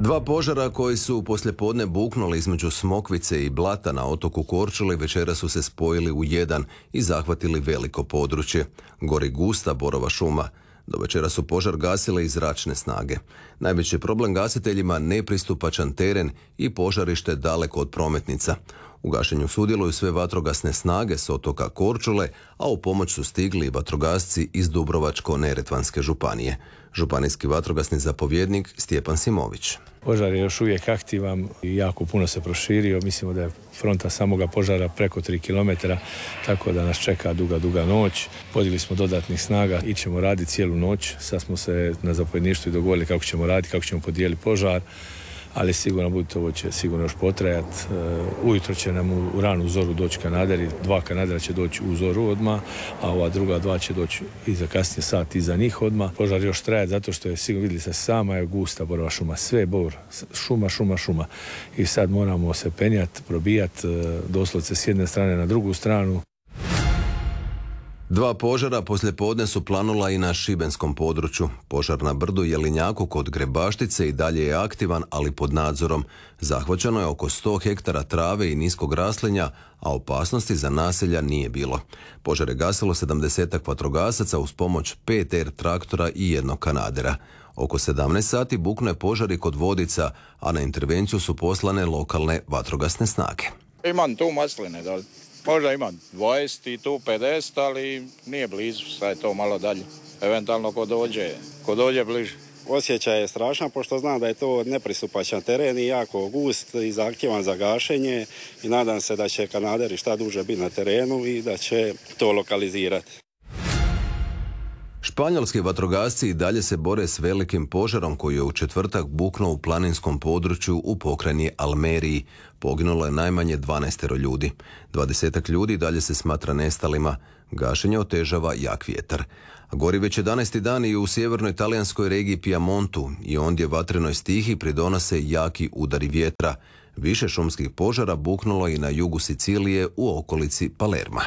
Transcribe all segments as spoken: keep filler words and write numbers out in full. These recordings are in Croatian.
Dva požara koji su poslijepodne buknuli između Smokvice i Blata na otoku Korčuli večera su se spojili u jedan i zahvatili veliko područje. Gori gusta borova šuma. Do večera su požar gasile i zračne snage. Najveći je problem gasiteljima nepristupačan teren i požarište daleko od prometnica. U gašenju sudjeluju sve vatrogasne snage s otoka Korčule, a u pomoć su stigli i vatrogasci iz Dubrovačko-neretvanske županije. Županijski vatrogasni zapovjednik Stjepan Simović. Požar je još uvijek aktivan i jako puno se proširio. Mislimo da je fronta samoga požara preko tri kilometra, tako da nas čeka duga, duga noć. Podigli smo dodatnih snaga i ćemo raditi cijelu noć. Sad smo se na zapovjedništvu i dogovorili kako ćemo raditi, kako ćemo podijeliti požar. Ali sigurno budite, ovo će sigurno još potrajati. Ujutro će nam u, u ranu zoru doći kanaderi, dva kanadera će doći u zoru odmah, a ova druga dva će doći i za kasnije sat iza njih odmah. Požar još traje zato što je, sigurno vidjeli se, sama je gusta borova šuma, sve bor, šuma, šuma, šuma. I sad moramo se penjati, probijati doslovce s jedne strane na drugu stranu. Dva požara poslijepodne su planula i na šibenskom području. Požar na brdu Jelinjaku kod Grebaštice i dalje je aktivan, ali pod nadzorom. Zahvaćeno je oko sto hektara trave i niskog raslinja, a opasnosti za naselja nije bilo. Požar je gasilo sedamdesetak vatrogasaca uz pomoć pet er traktora i jednog kanadera. Oko sedamnaest sati buknuo je požar i kod Vodica, a na intervenciju su poslane lokalne vatrogasne snage. Imam tu masline, da. Možda imam dvadeset i tu pedeset, ali nije blizu, sad je to malo dalje. Eventualno ko dođe, ko dođe bliže. Osjećaj je strašan, pošto znam da je to nepristupačan teren i jako gust i zahtjevan za gašenje i nadam se da će kanaderi šta duže biti na terenu i da će to lokalizirati. Španjolski vatrogasci i dalje se bore s velikim požarom koji je u četvrtak buknuo u planinskom području u pokrajini Almeriji. Poginulo je najmanje dvanaestero ljudi. Dvadesetak ljudi dalje se smatra nestalima. Gašenje otežava jak vjetar. Gori već jedanaesti dan i u sjevernoj talijanskoj regiji Pijemontu i ondje vatrenoj stihi pridonose jaki udari vjetra. Više šumskih požara buknulo i na jugu Sicilije u okolici Palerma.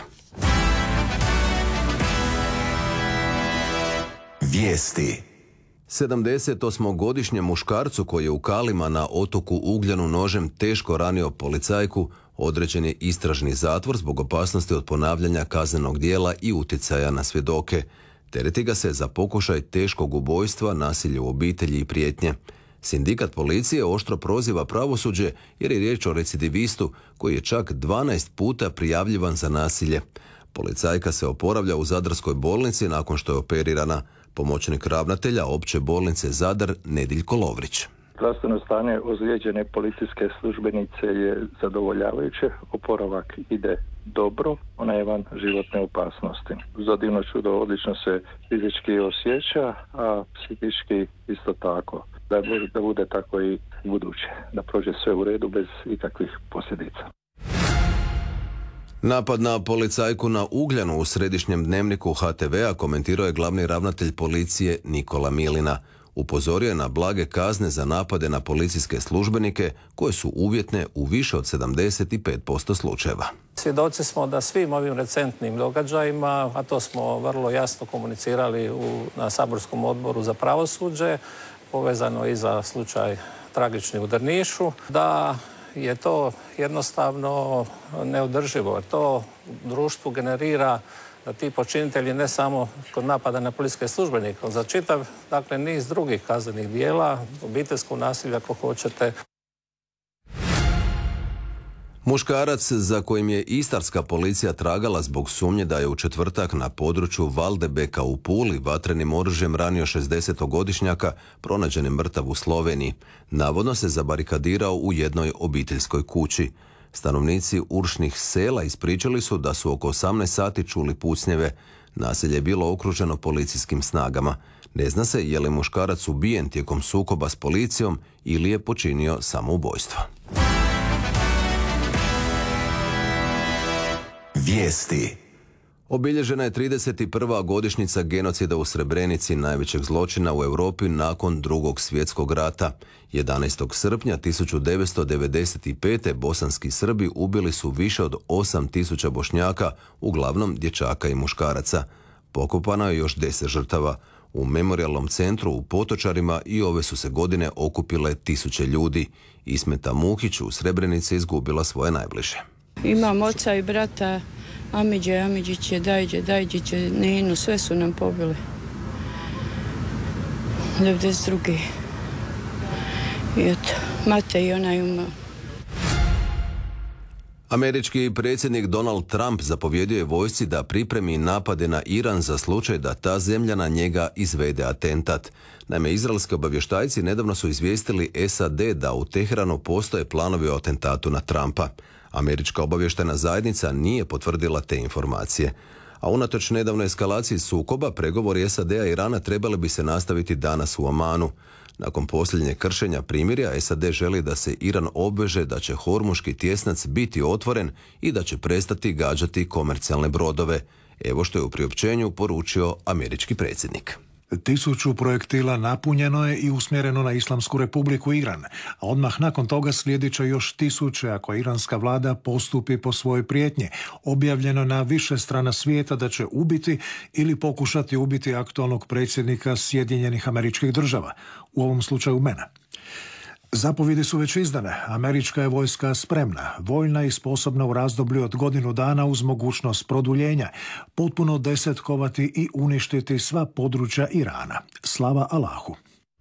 Vijesti. sedamdesetosmogodišnjem muškarcu koji je u Kalima na otoku Ugljanu nožem teško ranio policajku određen je istražni zatvor zbog opasnosti od ponavljanja kaznenog djela i utjecaja na svjedoke. Tereti ga se za pokušaj teškog ubojstva, nasilje u obitelji i prijetnje. Sindikat policije oštro proziva pravosuđe jer je riječ o recidivistu koji je čak dvanaest puta prijavljivan za nasilje. Policajka se oporavlja u Zadarskoj bolnici nakon što je operirana. Pomoćnik ravnatelja opće bolnice Zadar Nediljko Lovrić. Zdravstveno stanje ozlijeđene policijske službenice je zadovoljavajuće, oporavak ide dobro, ona je van životne opasnosti. Za divno čudo odlično se fizički osjeća, a psihički isto tako. Da bude, da bude tako i buduće, da prođe sve u redu bez ikakvih posljedica. Napad na policajku na Ugljanu u središnjem dnevniku ha te vea komentirao je glavni ravnatelj policije Nikola Milina. Upozorio je na blage kazne za napade na policijske službenike koje su uvjetne u više od sedamdeset pet posto slučajeva. Svjedoci smo da svim ovim recentnim događajima, a to smo vrlo jasno komunicirali u, na saborskom odboru za pravosuđe, povezano i za slučaj tragični u Drnišu, da je to jednostavno neodrživo. To društvu generira da ti počinitelji ne samo kod napada na policijske službenike, za čitav, dakle, niz drugih kaznenih dijela, obiteljskog nasilja ako hoćete. Muškarac za kojim je istarska policija tragala zbog sumnje da je u četvrtak na području Valdebeka u Puli vatrenim oružjem ranio šezdesetogodišnjaka pronađen je mrtav u Sloveniji. Navodno se zabarikadirao u jednoj obiteljskoj kući. Stanovnici Uršnih sela ispričali su da su oko osamnaest sati čuli pucnjeve. Naselje je bilo okruženo policijskim snagama. Ne zna se je li muškarac ubijen tijekom sukoba s policijom ili je počinio samoubojstvo. Vijesti. Obilježena je trideset prva godišnjica genocida u Srebrenici, najvećeg zločina u Europi nakon Drugog svjetskog rata. jedanaestog srpnja tisuću devetsto devedeset pete. bosanski Srbi ubili su više od osam tisuća Bošnjaka, uglavnom dječaka i muškaraca. Pokopano je još deset žrtava. u memorijalnom centru u Potočarima i ove su se godine okupile tisuće ljudi. Ismeta Muhić u Srebrenici izgubila svoje najbliže. Imam oca i brata, Amidže, Amidžiće, Dajđe, Dajđiće, Ninu, sve su nam pobili. devedeset druge. I eto, Mate i onaj umao. Američki predsjednik Donald Trump zapovjedio je vojsci da pripremi napade na Iran za slučaj da ta zemlja na njega izvede atentat. Naime, izraelski obavještajci nedavno su izvijestili S A D da u Teheranu postoje planovi o atentatu na Trumpa. Američka obavještajna zajednica nije potvrdila te informacije. A unatoč nedavnoj eskalaciji sukoba, pregovori S A D-a i Irana trebali bi se nastaviti danas u Omanu. Nakon posljednje kršenja primirja, S A D želi da se Iran obveže da će Hormuški tjesnac biti otvoren i da će prestati gađati komercijalne brodove. Evo što je u priopćenju poručio američki predsjednik. Tisuću projektila napunjeno je i usmjereno na Islamsku republiku Iran, a odmah nakon toga slijedit će još tisuće ako iranska vlada postupi po svojoj prijetnji. Objavljeno na više strana svijeta da će ubiti ili pokušati ubiti aktualnog predsjednika Sjedinjenih Američkih Država, u ovom slučaju mene. Zapovjedi su već izdane. Američka je vojska spremna, voljna i sposobna u razdoblju od godinu dana uz mogućnost produljenja, potpuno desetkovati i uništiti sva područja Irana. Slava Allahu.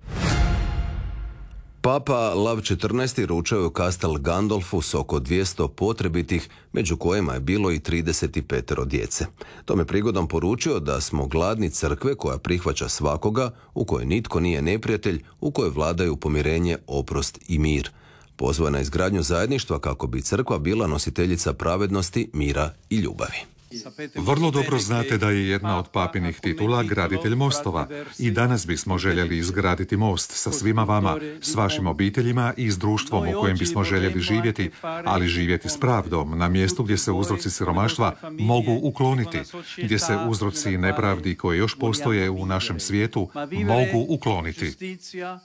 Papa Lav četrnaesti ručao je u Castel Gandolfu s oko dvjesto potrebitih, među kojima je bilo i trideset pet djece. Tome prigodom poručio da smo gladni crkve koja prihvaća svakoga, u kojoj nitko nije neprijatelj, u kojoj vladaju pomirenje, oprost i mir. Pozvao je na izgradnju zajedništva kako bi crkva bila nositeljica pravednosti, mira i ljubavi. Vrlo dobro znate da je jedna od papinih titula graditelj mostova i danas bismo željeli izgraditi most sa svima vama, s vašim obiteljima i s društvom u kojem bismo željeli živjeti, ali živjeti s pravdom na mjestu gdje se uzroci siromaštva mogu ukloniti, gdje se uzroci nepravdi koje još postoje u našem svijetu mogu ukloniti.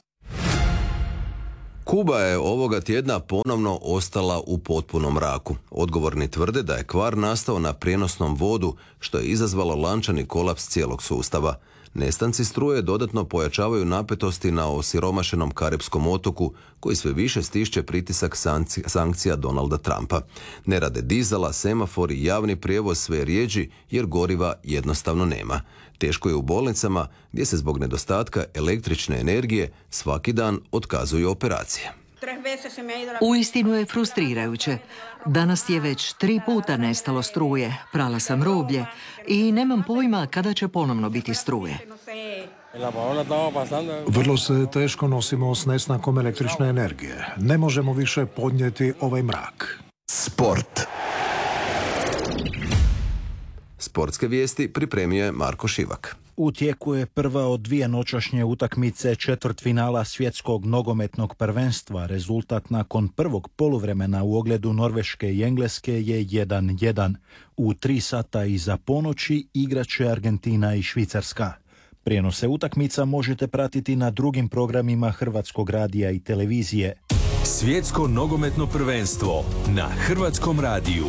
Kuba je ovoga tjedna ponovno ostala u potpunom mraku. Odgovorni tvrde da je kvar nastao na prijenosnom vodu, što je izazvalo lančani kolaps cijelog sustava. Nestanci struje dodatno pojačavaju napetosti na osiromašenom Karipskom otoku, koji sve više stišće pritisak sankcija Donalda Trumpa. Ne rade dizela, semafori i javni prijevoz sve rijeđi jer goriva jednostavno nema. Teško je u bolnicama gdje se zbog nedostatka električne energije svaki dan otkazuju operacije. Uistinu je frustrirajuće. Danas je već tri puta nestalo struje, prala sam roblje i nemam pojma kada će ponovno biti struje. Vrlo se teško nosimo s nestankom električne energije. Ne možemo više podnijeti ovaj mrak. Sport. Sportske vijesti pripremio je Marko Šivak. U tijeku je prva od dvije noćašnje utakmice četvrtfinala svjetskog nogometnog prvenstva. Rezultat nakon prvog poluvremena u ogledu Norveške i Engleske je jedan jedan. U tri sata iza ponoći igraće Argentina i Švicarska. Prijenose utakmica možete pratiti na drugim programima Hrvatskog radija i televizije. Svjetsko nogometno prvenstvo na Hrvatskom radiju.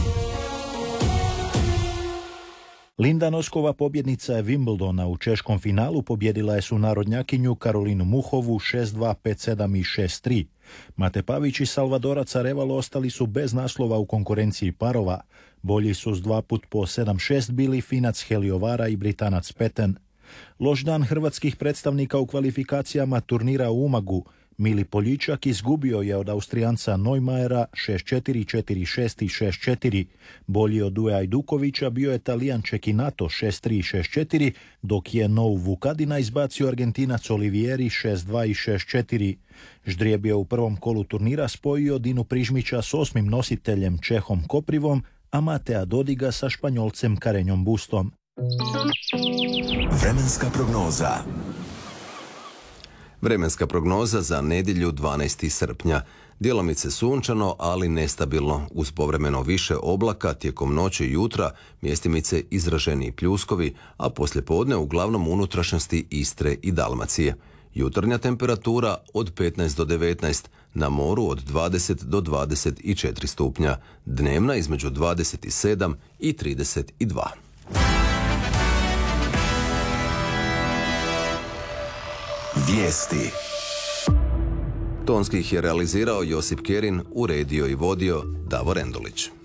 Linda Noskova, pobjednica je Wimbledona, u češkom finalu pobjedila je sunarodnjakinju Karolinu Muhovu šest dva, pet sedam i šest tri. Mate Pavić i Salvadora Arevalo ostali su bez naslova u konkurenciji parova. Bolji su s dva put po sedam šest bili Finac Heliovara i Britanac Peten. Loš dan hrvatskih predstavnika u kvalifikacijama turnira u Umagu. Mili Poljičak izgubio je od Austrijanca Neumajera šest četiri, četiri šest i šest četiri. Bolji od Duje Ajdukovića bio je Talijan Čekinato šest tri i šest četiri, dok je Nou Vukadina izbacio Argentinac Olivieri šest dva i šest četiri. Ždrijeb je u prvom kolu turnira spojio Dinu Prižmića s osmim nositeljem Čehom Koprivom, a Matea Dodiga sa Španjolcem Karenjom Bustom. Vremenska prognoza. Vremenska prognoza za nedjelju dvanaestog srpnja. Djelomice sunčano, ali nestabilno. Uz povremeno više oblaka, tijekom noći i jutra mjestimice izraženiji pljuskovi, a poslijepodne uglavnom unutrašnjosti Istre i Dalmacije. Jutarnja temperatura od petnaest do devetnaest, na moru od dvadeset do dvadeset četiri stupnja. Dnevna između dvadeset sedam i trideset dva. Vijesti. Tonski ih je realizirao Josip Kerin, uredio i vodio Davor Endulić.